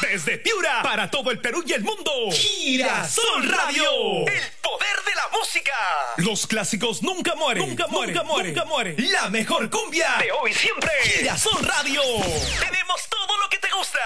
Desde Piura, para todo el Perú y el mundo. Girasol Radio. El poder de la música. Los clásicos nunca mueren. Nunca mueren. Nunca mueren. Nunca mueren. La mejor cumbia de hoy siempre. Girasol Radio. Tenemos todo lo que te gusta.